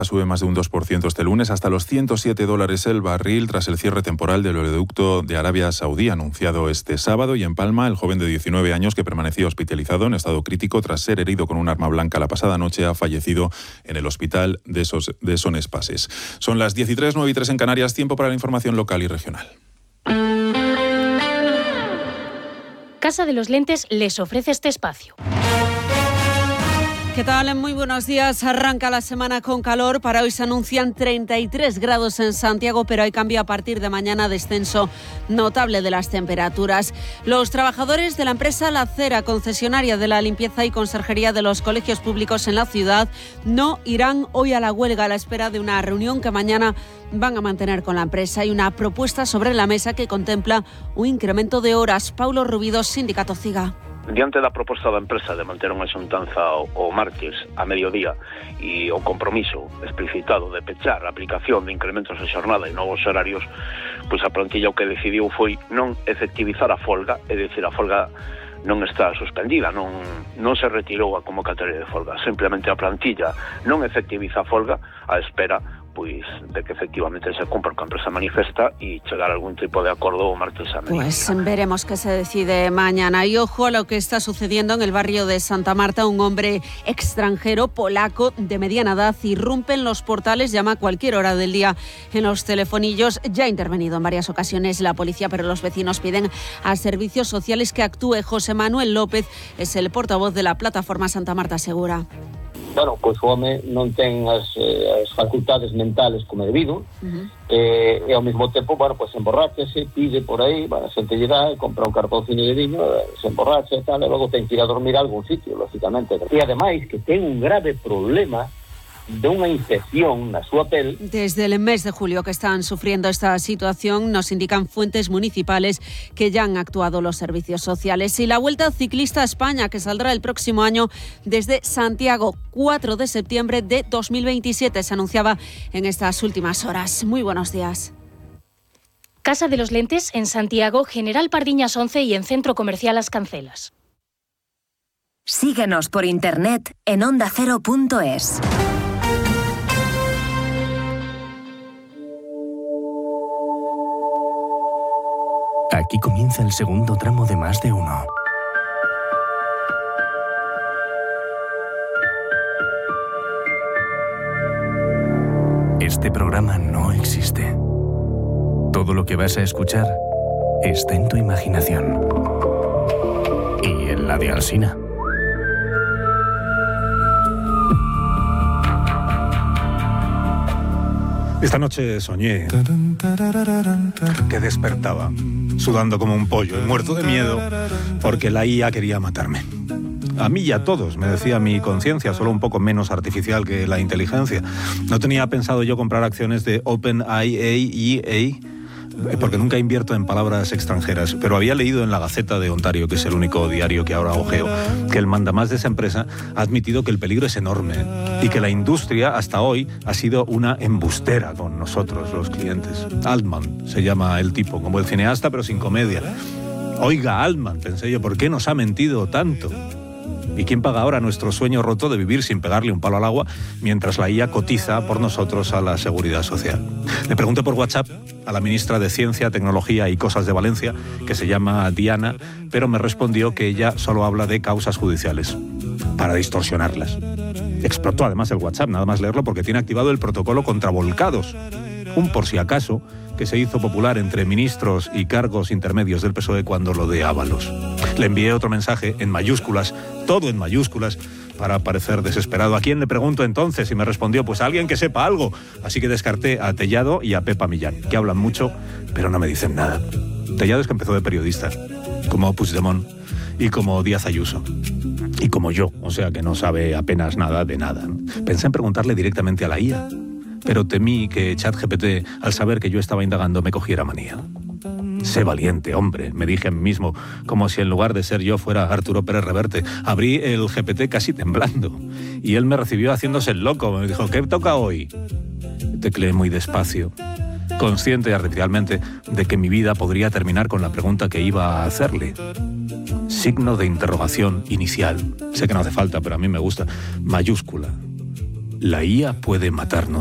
Sube más de un 2% este lunes, hasta los $107 el barril tras el cierre temporal del oleoducto de Arabia Saudí anunciado este sábado. Y en Palma, el joven de 19 años que permanecía hospitalizado en estado crítico tras ser herido con un arma blanca la pasada noche ha fallecido en el hospital de Son Espases. Son las 13:03, 9:03 en Canarias, tiempo para la información local y regional. Casa de los Lentes les ofrece este espacio. ¿Qué tal? Muy buenos días. Arranca la semana con calor. Para hoy se anuncian 33 grados en Santiago, pero hay cambio a partir de mañana, descenso notable de las temperaturas. Los trabajadores de la empresa La Cera, concesionaria de la limpieza y conserjería de los colegios públicos en la ciudad, no irán hoy a la huelga a la espera de una reunión que mañana van a mantener con la empresa. Hay una propuesta sobre la mesa que contempla un incremento de horas. Paulo Rubido, Sindicato CIGA. Diante da proposta da empresa de manter unha xuntanza o martes a mediodía e o compromiso explicitado de pechar a aplicación de incrementos de xornada e novos horarios, pois a plantilla o que decidiu foi non efectivizar a folga, é dicir, a folga non está suspendida, non se retirou a convocatoria de folga, simplemente a plantilla non efectiviza a folga a espera pois de que efectivamente se cumpra o que a empresa manifesta e chegar a algún tipo de acordo o martes a mediodía. Pues veremos qué se decide mañana. Y ojo a lo que está sucediendo en el barrio de Santa Marta. Un hombre extranjero polaco de mediana edad irrumpe en los portales, llama a cualquier hora del día en los telefonillos. Ya ha intervenido en varias ocasiones la policía, pero los vecinos piden a servicios sociales que actúe. José Manuel López es el portavoz de la plataforma Santa Marta Segura. Bueno, pois o home non ten as facultades mentales como debido, e ao mesmo tempo, bueno, pois emborráchase, pide por aí, a xente lle dá, compra un cartouciño de viño, se emborracha e tal, e logo ten que ir a dormir a algún sitio, lógicamente. E ademais que ten un grave problema de unha infección na súa pel. Desde el mes de julio que están sufriendo esta situación, nos indican fuentes municipales que ya han actuado los servicios sociales. Y la Vuelta Ciclista a España, que saldrá el próximo año desde Santiago, 4 de septiembre de 2027, se anunciaba en estas últimas horas. Muy buenos días. Casa de los Lentes en Santiago, General Pardiñas 11 y en Centro Comercial Las Cancelas. Síguenos por internet en ondacero.es. Aquí comienza el segundo tramo de Más de Uno. Este programa no existe. Todo lo que vas a escuchar está en tu imaginación. Y en la de Alsina. Esta noche soñé que despertaba, sudando como un pollo y muerto de miedo porque la IA quería matarme. A mí y a todos, me decía mi conciencia, solo un poco menos artificial que la inteligencia. No tenía pensado yo comprar acciones de OpenAI, porque nunca invierto en palabras extranjeras, pero había leído en la Gaceta de Ontario, que es el único diario que ahora ojeo, que el mandamás de esa empresa ha admitido que el peligro es enorme y que la industria hasta hoy ha sido una embustera con nosotros, los clientes. Altman se llama el tipo, como el cineasta, pero sin comedia. Oiga, Altman, pensé yo, ¿por qué nos ha mentido tanto? ¿Y quién paga ahora nuestro sueño roto de vivir sin pegarle un palo al agua mientras la IA cotiza por nosotros a la Seguridad Social? Le pregunté por WhatsApp a la ministra de Ciencia, Tecnología y Cosas de Valencia, que se llama Diana, pero me respondió que ella solo habla de causas judiciales, para distorsionarlas. Explotó además el WhatsApp, nada más leerlo, porque tiene activado el protocolo contra volcados, un por si acaso que se hizo popular entre ministros y cargos intermedios del PSOE cuando lo de Ábalos. Le envié otro mensaje en mayúsculas, todo en mayúsculas, para parecer desesperado. ¿A quién le pregunto entonces? Y me respondió, pues a alguien que sepa algo. Así que descarté a Tellado y a Pepa Millán, que hablan mucho, pero no me dicen nada. Tellado es que empezó de periodista, como Puigdemont y como Díaz Ayuso. Y como yo, o sea que no sabe apenas nada de nada, ¿no? Pensé en preguntarle directamente a la IA, pero temí que ChatGPT, al saber que yo estaba indagando, me cogiera manía. Sé valiente, hombre, me dije a mí mismo, como si en lugar de ser yo fuera Arturo Pérez Reverte. Abrí el GPT casi temblando, y él me recibió haciéndose el loco. Me dijo, ¿qué toca hoy? Tecleé muy despacio, consciente artificialmente de que mi vida podría terminar con la pregunta que iba a hacerle. Signo de interrogación inicial. Sé que no hace falta, pero a mí me gusta. Mayúscula. La IA puede matarnos.